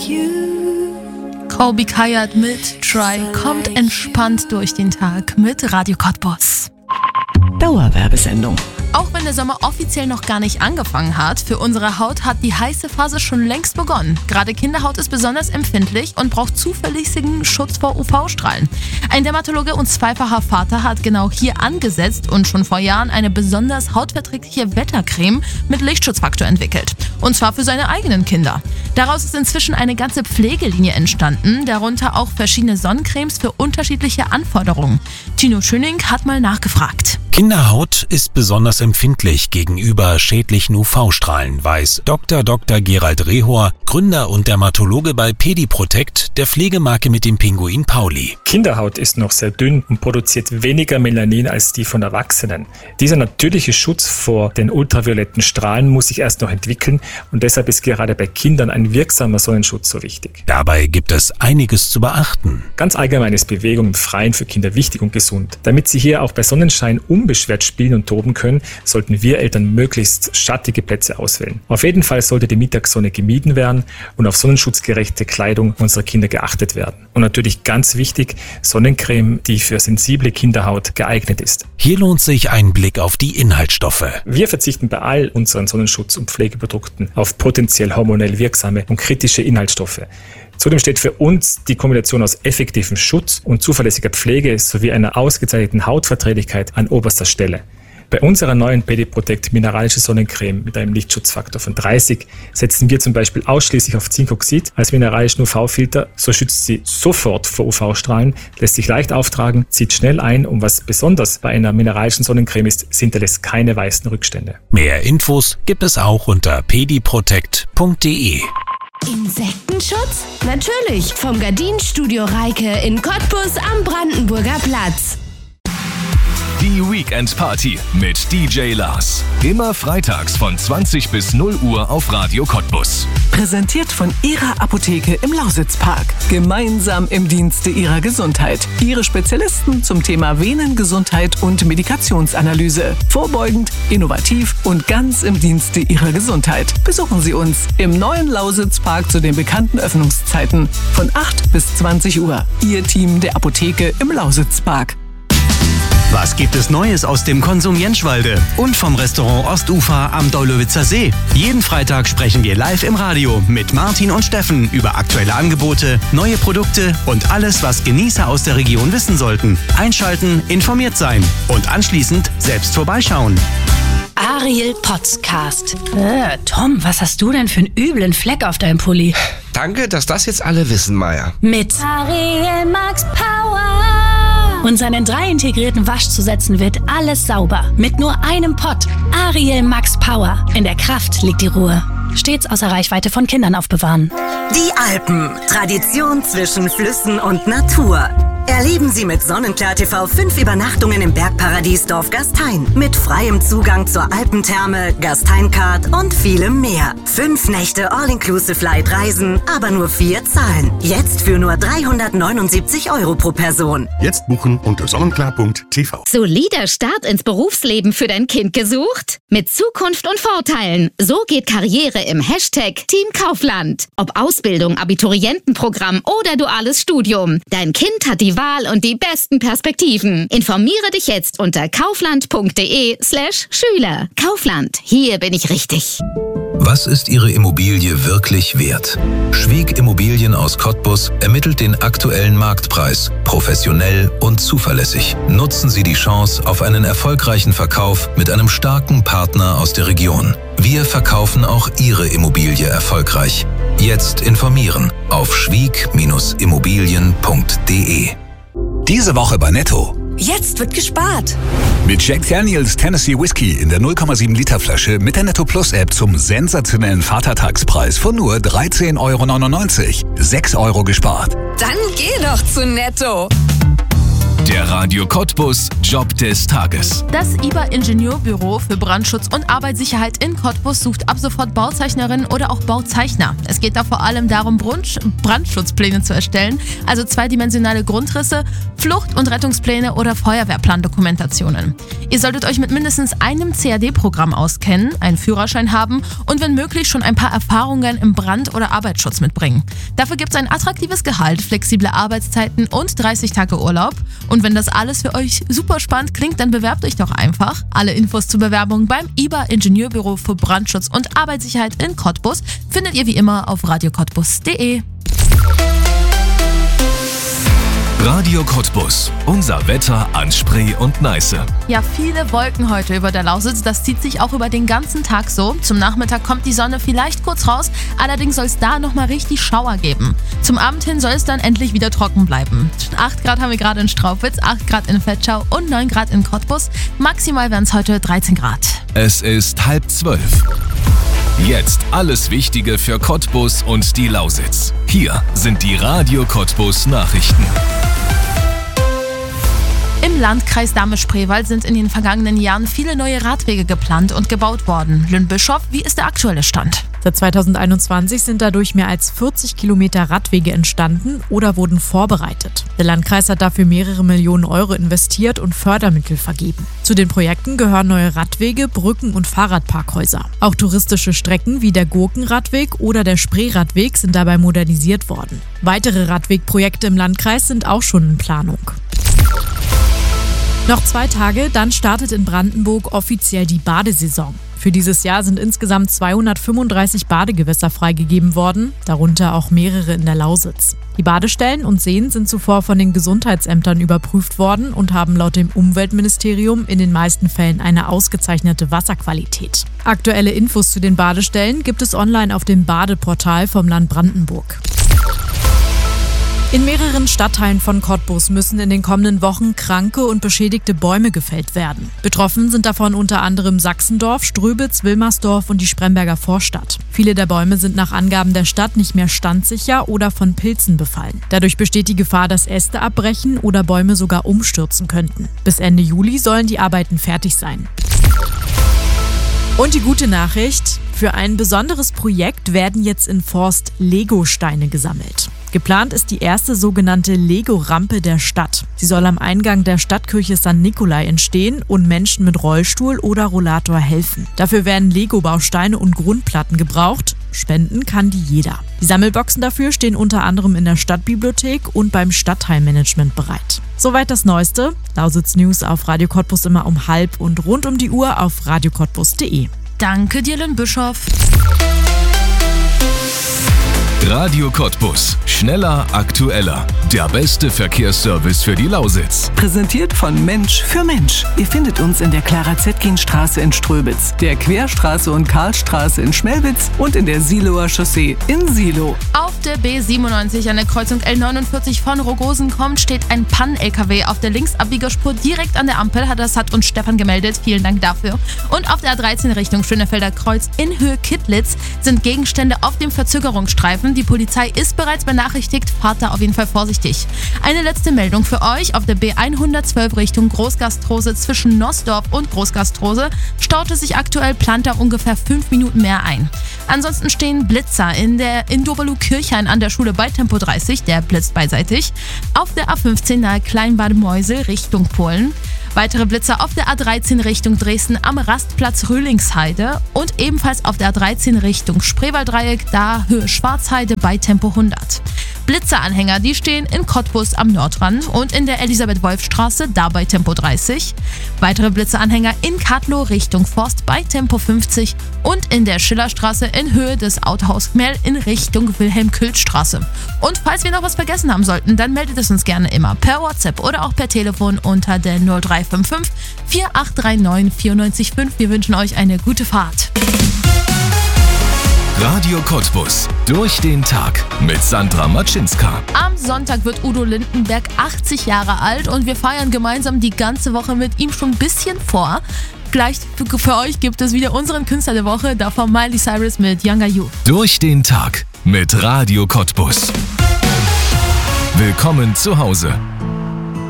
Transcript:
Colby Kayat mit Try kommt entspannt durch den Tag mit Radio Cottbus. Dauerwerbesendung. Auch wenn der Sommer offiziell noch gar nicht angefangen hat, für unsere Haut hat die heiße Phase schon längst begonnen. Gerade Kinderhaut ist besonders empfindlich und braucht zuverlässigen Schutz vor UV-Strahlen. Ein Dermatologe und zweifacher Vater hat genau hier angesetzt und schon vor Jahren eine besonders hautverträgliche Wettercreme mit Lichtschutzfaktor entwickelt. Und zwar für seine eigenen Kinder. Daraus ist inzwischen eine ganze Pflegelinie entstanden, darunter auch verschiedene Sonnencremes für unterschiedliche Anforderungen. Tino Schöning hat mal nachgefragt. Kinderhaut ist besonders empfindlich gegenüber schädlichen UV-Strahlen, weiß Dr. Gerald Rehor, Gründer und Dermatologe bei Pediprotect, der Pflegemarke mit dem Pinguin Pauli. Kinderhaut ist noch sehr dünn und produziert weniger Melanin als die von Erwachsenen. Dieser natürliche Schutz vor den ultravioletten Strahlen muss sich erst noch entwickeln und deshalb ist gerade bei Kindern ein wirksamer Sonnenschutz so wichtig. Dabei gibt es einiges zu beachten. Ganz allgemein ist Bewegung im Freien für Kinder wichtig und gesund. Damit sie hier auch bei Sonnenschein unbeschwert spielen und toben können, sollten wir Eltern möglichst schattige Plätze auswählen. Auf jeden Fall sollte die Mittagssonne gemieden werden und auf sonnenschutzgerechte Kleidung unserer Kinder geachtet werden. Und natürlich ganz wichtig, Sonnencreme, die für sensible Kinderhaut geeignet ist. Hier lohnt sich ein Blick auf die Inhaltsstoffe. Wir verzichten bei all unseren Sonnenschutz- und Pflegeprodukten auf potenziell hormonell wirksame und kritische Inhaltsstoffe. Zudem steht für uns die Kombination aus effektivem Schutz und zuverlässiger Pflege sowie einer ausgezeichneten Hautverträglichkeit an oberster Stelle. Bei unserer neuen Pediprotect mineralische Sonnencreme mit einem Lichtschutzfaktor von 30 setzen wir zum Beispiel ausschließlich auf Zinkoxid als mineralischen UV-Filter. So schützt sie sofort vor UV-Strahlen, lässt sich leicht auftragen, zieht schnell ein und was besonders bei einer mineralischen Sonnencreme ist, sie hinterlässt keine weißen Rückstände. Mehr Infos gibt es auch unter pediprotect.de. Insektenschutz? Natürlich, vom Gardinenstudio Reike in Cottbus am Brandenburger Platz. Die Weekend Party mit DJ Lars. Immer freitags von 20 bis 0 Uhr auf Radio Cottbus. Präsentiert von Ihrer Apotheke im Lausitzpark. Gemeinsam im Dienste Ihrer Gesundheit. Ihre Spezialisten zum Thema Venengesundheit und Medikationsanalyse. Vorbeugend, innovativ und ganz im Dienste Ihrer Gesundheit. Besuchen Sie uns im neuen Lausitzpark zu den bekannten Öffnungszeiten von 8 bis 20 Uhr. Ihr Team der Apotheke im Lausitzpark. Was gibt es Neues aus dem Konsum Jenschwalde und vom Restaurant Ostufer am Deulowitzer See? Jeden Freitag sprechen wir live im Radio mit Martin und Steffen über aktuelle Angebote, neue Produkte und alles, was Genießer aus der Region wissen sollten. Einschalten, informiert sein und anschließend selbst vorbeischauen. Ariel Podcast. Tom, was hast du denn für einen üblen Fleck auf deinem Pulli? Danke, dass das jetzt alle wissen, Maya. Mit Ariel Max Power. Und seinen 3 integrierten Waschzusätzen wird alles sauber. Mit nur einem Pott. Ariel Max Power. In der Kraft liegt die Ruhe. Stets außer Reichweite von Kindern aufbewahren. Die Alpen. Tradition zwischen Flüssen und Natur. Erleben Sie mit Sonnenklar TV 5 Übernachtungen im Bergparadies Dorf Gastein. Mit freiem Zugang zur Alpentherme, Gastein-Card und vielem mehr. 5 Nächte All-Inclusive-Flight-Reisen, aber nur 4 Zahlen. Jetzt für nur 379 € pro Person. Jetzt buchen unter sonnenklar.tv. Solider Start ins Berufsleben für dein Kind gesucht? Mit Zukunft und Vorteilen. So geht Karriere im Hashtag Team Kaufland. Ob Ausbildung, Abiturientenprogramm oder duales Studium. Dein Kind hat die Wahl und die besten Perspektiven. Informiere dich jetzt unter kaufland.de/Schüler. Kaufland, hier bin ich richtig. Was ist Ihre Immobilie wirklich wert? Schwieg Immobilien aus Cottbus ermittelt den aktuellen Marktpreis, professionell und zuverlässig. Nutzen Sie die Chance auf einen erfolgreichen Verkauf mit einem starken Partner aus der Region. Wir verkaufen auch Ihre Immobilie erfolgreich. Jetzt informieren auf schwieg-immobilien.de. Diese Woche bei Netto. Jetzt wird gespart. Mit Jack Daniels Tennessee Whiskey in der 0,7 Liter Flasche mit der Netto Plus App zum sensationellen Vatertagspreis von nur 13,99 €. 6 € gespart. Dann geh doch zu Netto. Der Radio Cottbus Job des Tages. Das IBA-Ingenieurbüro für Brandschutz und Arbeitssicherheit in Cottbus sucht ab sofort Bauzeichnerinnen oder auch Bauzeichner. Es geht da vor allem darum, Brandschutzpläne zu erstellen, also zweidimensionale Grundrisse, Flucht- und Rettungspläne oder Feuerwehrplandokumentationen. Ihr solltet euch mit mindestens einem CAD-Programm auskennen, einen Führerschein haben und wenn möglich schon ein paar Erfahrungen im Brand- oder Arbeitsschutz mitbringen. Dafür gibt es ein attraktives Gehalt, flexible Arbeitszeiten und 30 Tage Urlaub. Und wenn das alles für euch super spannend klingt, dann bewerbt euch doch einfach. Alle Infos zur Bewerbung beim IBA-Ingenieurbüro für Brandschutz und Arbeitssicherheit in Cottbus findet ihr wie immer auf radiocottbus.de. Radio Cottbus. Unser Wetter an Spree und Neiße. Ja, viele Wolken heute über der Lausitz. Das zieht sich auch über den ganzen Tag so. Zum Nachmittag kommt die Sonne vielleicht kurz raus. Allerdings soll es da nochmal richtig Schauer geben. Zum Abend hin soll es dann endlich wieder trocken bleiben. 8 Grad haben wir gerade in Straubitz, 8 Grad in Vetschau und 9 Grad in Cottbus. Maximal werden es heute 13 Grad. Es ist 11:30. Jetzt alles Wichtige für Cottbus und die Lausitz. Hier sind die Radio Cottbus Nachrichten. Im Landkreis Dahme-Spreewald sind in den vergangenen Jahren viele neue Radwege geplant und gebaut worden. Lynn Bischoff, wie ist der aktuelle Stand? Seit 2021 sind dadurch mehr als 40 Kilometer Radwege entstanden oder wurden vorbereitet. Der Landkreis hat dafür mehrere Millionen Euro investiert und Fördermittel vergeben. Zu den Projekten gehören neue Radwege, Brücken und Fahrradparkhäuser. Auch touristische Strecken wie der Gurkenradweg oder der Spreeradweg sind dabei modernisiert worden. Weitere Radwegprojekte im Landkreis sind auch schon in Planung. Noch 2 Tage, dann startet in Brandenburg offiziell die Badesaison. Für dieses Jahr sind insgesamt 235 Badegewässer freigegeben worden, darunter auch mehrere in der Lausitz. Die Badestellen und Seen sind zuvor von den Gesundheitsämtern überprüft worden und haben laut dem Umweltministerium in den meisten Fällen eine ausgezeichnete Wasserqualität. Aktuelle Infos zu den Badestellen gibt es online auf dem Badeportal vom Land Brandenburg. In mehreren Stadtteilen von Cottbus müssen in den kommenden Wochen kranke und beschädigte Bäume gefällt werden. Betroffen sind davon unter anderem Sachsendorf, Ströbitz, Wilmersdorf und die Spremberger Vorstadt. Viele der Bäume sind nach Angaben der Stadt nicht mehr standsicher oder von Pilzen befallen. Dadurch besteht die Gefahr, dass Äste abbrechen oder Bäume sogar umstürzen könnten. Bis Ende Juli sollen die Arbeiten fertig sein. Und die gute Nachricht: Für ein besonderes Projekt werden jetzt in Forst Lego-Steine gesammelt. Geplant ist die erste sogenannte Lego-Rampe der Stadt. Sie soll am Eingang der Stadtkirche St. Nikolai entstehen und Menschen mit Rollstuhl oder Rollator helfen. Dafür werden Lego-Bausteine und Grundplatten gebraucht. Spenden kann die jeder. Die Sammelboxen dafür stehen unter anderem in der Stadtbibliothek und beim Stadtteilmanagement bereit. Soweit das Neueste. Lausitz News auf Radio Cottbus immer um 12:30 und rund um die Uhr auf radiocottbus.de. Danke dir, Lynn Bischoff. Radio Cottbus. Schneller, aktueller. Der beste Verkehrsservice für die Lausitz. Präsentiert von Mensch für Mensch. Ihr findet uns in der Clara-Zetkin-Straße in Ströbitz, der Querstraße und Karlstraße in Schmelwitz und in der Siloer Chaussee in Silo. Auf der B97 an der Kreuzung L49 von Rogosen kommt, steht ein Pannen-LKW auf der Linksabbiegerspur direkt an der Ampel. Das hat uns Stefan gemeldet. Vielen Dank dafür. Und auf der A13 Richtung Schönefelder Kreuz in Höhe Kittlitz sind Gegenstände auf dem Verzögerungsstreifen. Die Polizei ist bereits benachrichtigt. Fahrt da auf jeden Fall vorsichtig. Eine letzte Meldung für euch. Auf der B112 Richtung Großgastrose zwischen Nossdorf und Großgastrose staut es sich aktuell, plant da ungefähr 5 Minuten mehr ein. Ansonsten stehen Blitzer in Doberlu-Kirchhain an der Schule bei Tempo 30. Der blitzt beidseitig. Auf der A15 nahe Kleinbademäusel Richtung Polen. Weitere Blitzer auf der A13 Richtung Dresden am Rastplatz Rühlingsheide und ebenfalls auf der A13 Richtung Spreewalddreieck, da Höhe Schwarzheide bei Tempo 100. Blitzeranhänger, die stehen in Cottbus am Nordrand und in der Elisabeth-Wolf-Straße, da bei Tempo 30. Weitere Blitzeranhänger in Kadlow Richtung Forst bei Tempo 50 und in der Schillerstraße in Höhe des Autohaus Gmel in Richtung Wilhelm-Külz-Straße. Und falls wir noch was vergessen haben sollten, dann meldet es uns gerne immer per WhatsApp oder auch per Telefon unter der 0355 4839 94.5. Wir wünschen euch eine gute Fahrt. Radio Cottbus. Durch den Tag mit Sandra Matschinska. Am Sonntag wird Udo Lindenberg 80 Jahre alt und wir feiern gemeinsam die ganze Woche mit ihm schon ein bisschen vor. Gleich für euch gibt es wieder unseren Künstler der Woche, davon Miley Cyrus mit Younger You. Durch den Tag mit Radio Cottbus. Willkommen zu Hause.